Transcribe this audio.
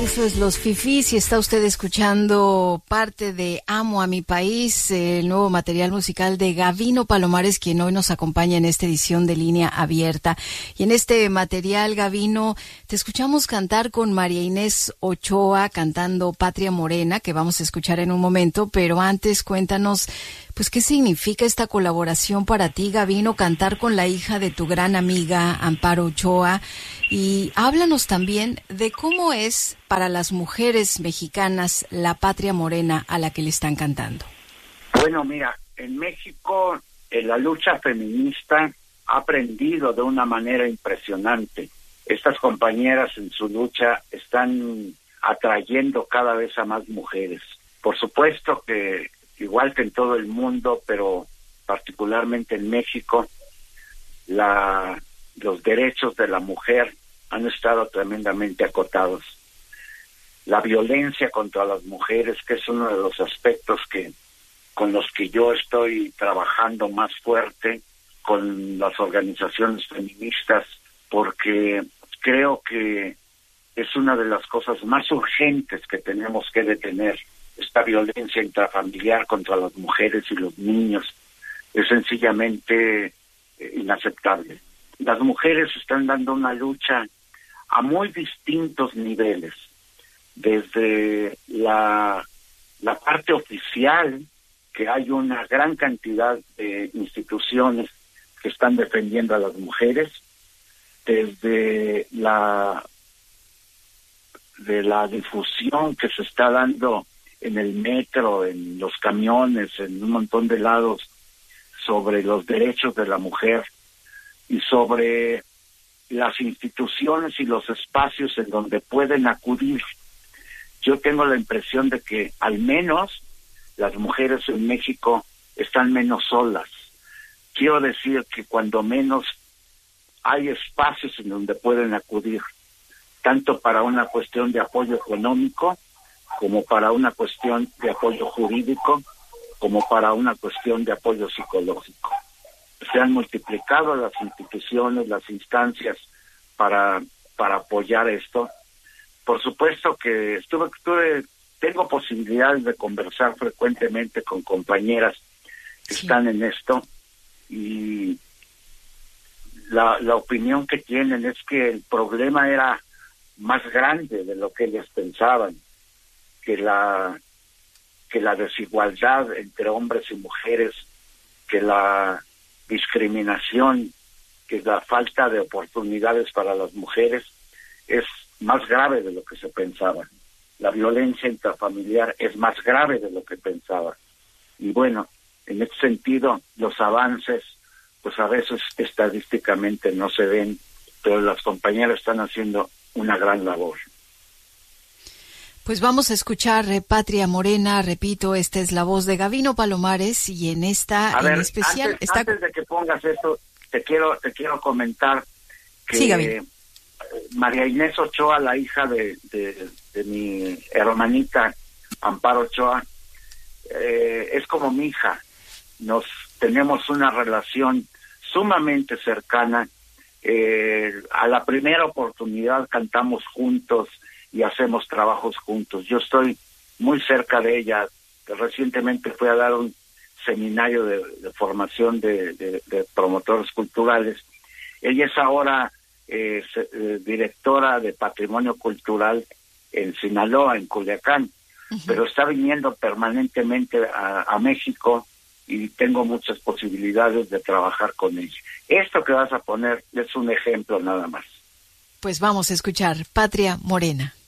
Eso es Los Fifís y está usted escuchando parte de Amo a mi país, el nuevo material musical de Gavino Palomares, quien hoy nos acompaña en esta edición de Línea Abierta. Y en este material, Gavino, te escuchamos cantar con María Inés Ochoa cantando Patria Morena, que vamos a escuchar en un momento, pero antes cuéntanos, pues, ¿qué significa esta colaboración para ti, Gavino, cantar con la hija de tu gran amiga Amparo Ochoa? Y háblanos también de cómo es para las mujeres mexicanas la Patria Morena a la que le están cantando. Bueno, mira, en México la lucha feminista ha aprendido de una manera impresionante. Estas compañeras en su lucha están atrayendo cada vez a más mujeres. Por supuesto que igual que en todo el mundo, pero particularmente en México, los derechos de la mujer han estado tremendamente acotados. La violencia contra las mujeres, que es uno de los aspectos con los que yo estoy trabajando más fuerte con las organizaciones feministas, porque creo que es una de las cosas más urgentes que tenemos que detener. Esta violencia intrafamiliar contra las mujeres y los niños es sencillamente inaceptable. Las mujeres están dando una lucha a muy distintos niveles, desde la parte oficial, que hay una gran cantidad de instituciones que están defendiendo a las mujeres, desde la difusión que se está dando en el metro, en los camiones, en un montón de lados, sobre los derechos de la mujer y sobre las instituciones y los espacios en donde pueden acudir. Yo tengo la impresión de que al menos las mujeres en México están menos solas. Quiero decir que cuando menos hay espacios en donde pueden acudir, tanto para una cuestión de apoyo económico, como para una cuestión de apoyo jurídico, como para una cuestión de apoyo psicológico. Se han multiplicado las instituciones, las instancias para apoyar esto. Por supuesto que tengo posibilidades de conversar frecuentemente con compañeras que están en esto, y la opinión que tienen es que el problema era más grande de lo que ellas pensaban, que la desigualdad entre hombres y mujeres, que la discriminación, que la falta de oportunidades para las mujeres es más grave de lo que se pensaba. La violencia intrafamiliar es más grave de lo que pensaba. Y bueno, en ese sentido, los avances, pues a veces estadísticamente no se ven, pero las compañeras están haciendo una gran labor. Pues vamos a escuchar Patria Morena, repito, esta es la voz de Gavino Palomares y en esta en especial... Antes de que pongas esto, te quiero comentar que sí, María Inés Ochoa, la hija de mi hermanita Amparo Ochoa, es como mi hija. Tenemos una relación sumamente cercana. A la primera oportunidad cantamos juntos y hacemos trabajos juntos. Yo estoy muy cerca de ella. Recientemente fui a dar un seminario de formación de promotores culturales. Ella es ahora directora de Patrimonio Cultural en Sinaloa, en Culiacán, pero está viniendo permanentemente a México y tengo muchas posibilidades de trabajar con ella. Esto que vas a poner es un ejemplo nada más. Pues vamos a escuchar Patria Morena.